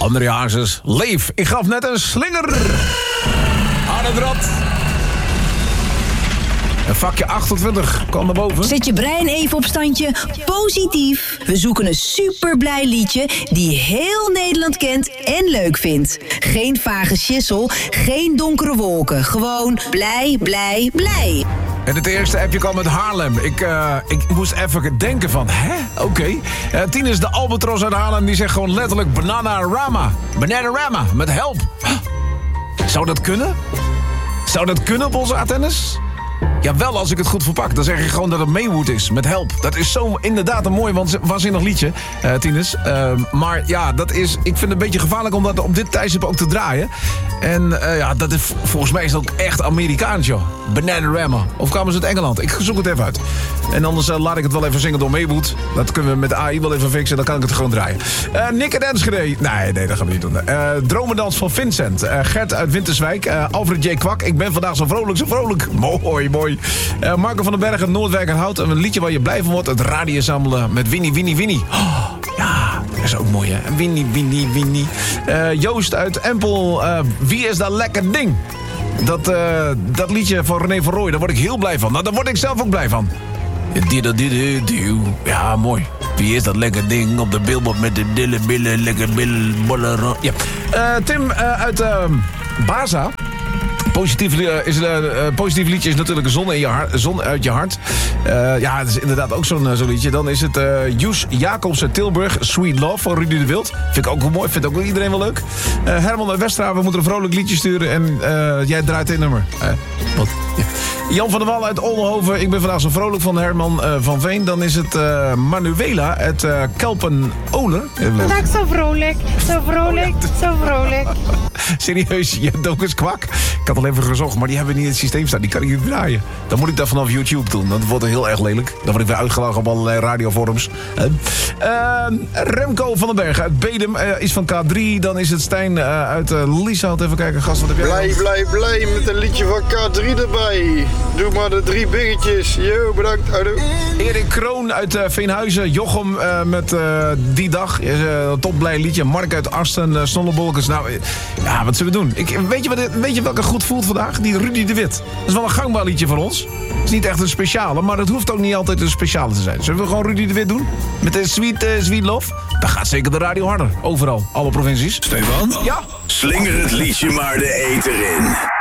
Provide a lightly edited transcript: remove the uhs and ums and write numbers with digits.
André Hazes, Leef. Ik gaf net een slinger aan het rad. Een vakje 28 kwam naar boven. Zet je brein even op standje positief. We zoeken een superblij liedje die heel Nederland kent en leuk vindt. Geen vage schissel, geen donkere wolken. Gewoon blij, blij, blij. En het eerste appje kwam uit Haarlem. Ik moest even denken van, Oké. 10 is de Albatros uit Haarlem. Die zegt gewoon letterlijk Bananarama. Bananarama, met help. Zou dat kunnen? Zou dat kunnen op onze Athenes? Ja, wel als ik het goed verpak. Dan zeg je gewoon dat het Maywood is, met help. Dat is zo inderdaad een mooi, waanzinnig liedje, Tines. Maar ja, ik vind het een beetje gevaarlijk om dat op dit tijdstip ook te draaien. En dat is, volgens mij is dat ook echt Amerikaans, joh. Bananarama. Of kwamen ze uit Engeland? Ik zoek het even uit. En anders laat ik het wel even zingen door Maywood. Dat kunnen we met AI wel even fixen, dan kan ik het gewoon draaien. Nick en Enschede. Nee, dat gaan we niet doen. Dromedans van Vincent. Gert uit Winterswijk. Alfred J. Kwak. Ik ben vandaag zo vrolijk. Mooi. Marco van den Berg uit Noordwijk en Hout. Een liedje waar je blij van wordt. Het radiosamelen met Winnie. Oh, ja, dat is ook mooi, hè? Winnie. Joost uit Empel. Wie is dat lekker ding? Dat liedje van René van Rooij, daar word ik heel blij van. Nou, daar word ik zelf ook blij van. Ja, mooi. Wie is dat lekker ding op de billboard met de dille billen, lekker billen. Ja. Tim uit Baza. Positief liedje is natuurlijk een zon uit je hart. Het is inderdaad ook zo'n liedje. Dan is het Joes Jacobs uit Tilburg. Sweet Love van Rudy de Wild. Vind ik ook wel mooi. Vindt ook wel iedereen wel leuk. Herman uit Westra, we moeten een vrolijk liedje sturen. En jij draait dit nummer. Wat? Ja. Jan van der Wal uit Oldenhoven. Ik ben vandaag zo vrolijk van Herman van Veen. Dan is het Manuela uit Kelpen-Oler. Vandaag zo vrolijk. Serieus, je hebt ook eens Kwak. Ik had al even gezocht, maar die hebben we niet in het systeem staan. Die kan ik niet draaien. Dan moet ik dat vanaf YouTube doen. Dat wordt heel erg lelijk. Dan word ik weer uitgelachen op allerlei radioforums. Remco van den Berg uit Bedum is van K3. Dan is het Stijn uit Lieshout. Even kijken, gast, wat heb jij? Blij met een liedje van K3 erbij. Doe maar de 3 biggetjes. Yo, bedankt. Houdoe. Erik Kroon uit Veenhuizen. Jochem met Die Dag. Top blij liedje. Mark uit Arsten. Snollebolkens. Nou, ja, wat zullen we doen? Weet je welke goed voelt vandaag? Die Rudy de Wit. Dat is wel een gangbaar liedje van ons. Het is niet echt een speciale, maar het hoeft ook niet altijd een speciale te zijn. Zullen we gewoon Rudy de Wit doen? Met de Sweet Love? Dan gaat zeker de radio harder. Overal. Alle provincies. Stefan? Ja? Slinger het liedje maar de eter in.